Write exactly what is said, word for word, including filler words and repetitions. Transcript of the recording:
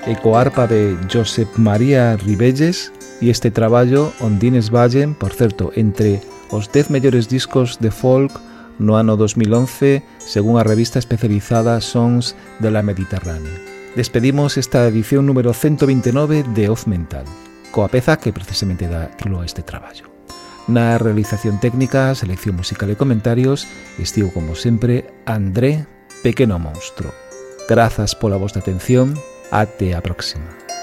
e co arpa de Josep María Ribelles e este traballo Ondines Vallen, por certo, entre os dez mellores discos de folk no ano dos mil once, según a revista especializada Sons de la Mediterránea. Despedimos esta edición número ciento veintinueve de Oz Mental, coa peza que precisamente dá título a este traballo. Na realización técnica, selección musical e comentarios, estivo como sempre André Pequeno Monstro. Grazas pola vosa atención, até a próxima.